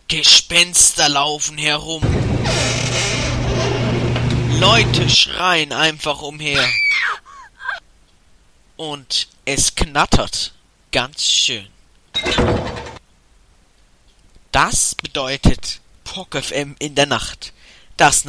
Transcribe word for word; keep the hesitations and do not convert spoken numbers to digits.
Gespenster laufen herum. Leute schreien einfach umher. Und es knattert ganz schön. Das bedeutet P O K F M in der Nacht. Das